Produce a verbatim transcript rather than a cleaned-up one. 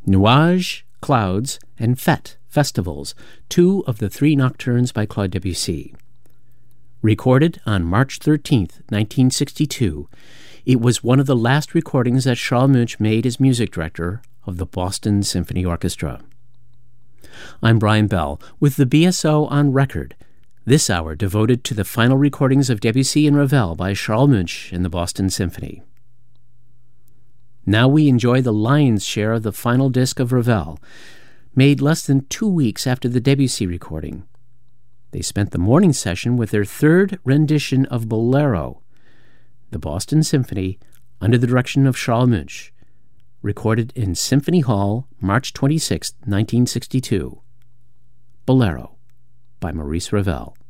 Nuages, Clouds, and Fête, Festivals, two of the three nocturnes by Claude Debussy. Recorded on March thirteenth, nineteen sixty-two, it was one of the last recordings that Charles Munch made as music director of the Boston Symphony Orchestra. I'm Brian Bell with the B S O on Record, this hour devoted to the final recordings of Debussy and Ravel by Charles Munch and the Boston Symphony. Now we enjoy the lion's share of the final disc of Ravel, made less than two weeks after the Debussy recording. They spent the morning session with their third rendition of Bolero, the Boston Symphony, under the direction of Charles Munch, recorded in Symphony Hall, March twenty-sixth, nineteen sixty-two. Bolero by Maurice Ravel.